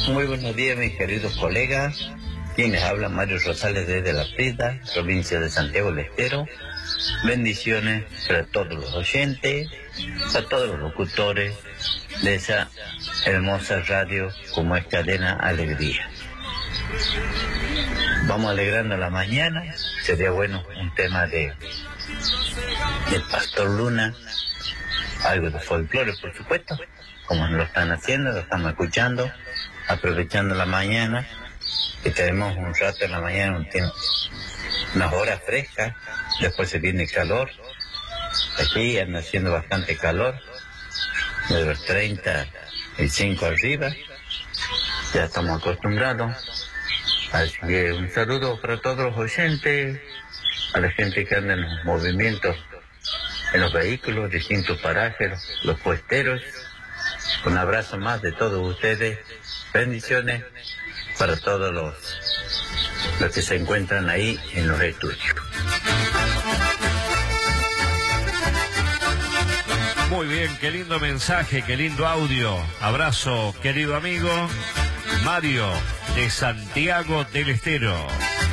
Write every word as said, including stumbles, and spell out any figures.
Muy buenos días, mis queridos colegas. Quienes hablan, Mario Rosales desde La Prida, provincia de Santiago del Estero. Bendiciones para todos los oyentes, para todos los locutores de esa hermosa radio como es Cadena Alegría. Vamos alegrando la mañana. Sería bueno un tema de, de Pastor Luna, algo de folclore, por supuesto, como lo están haciendo, lo estamos escuchando, aprovechando la mañana, que tenemos un rato en la mañana, un tiempo, unas horas frescas, después se viene el calor. Aquí anda haciendo bastante calor, de los treinta y cinco arriba, ya estamos acostumbrados. Así que un saludo para todos los oyentes, a la gente que anda en los movimientos, en los vehículos, distintos parajes, los puesteros. Un abrazo más de todos ustedes, bendiciones para todos los, los que se encuentran ahí en los estudios. Muy bien, qué lindo mensaje, qué lindo audio. Abrazo, querido amigo Mario de Santiago del Estero.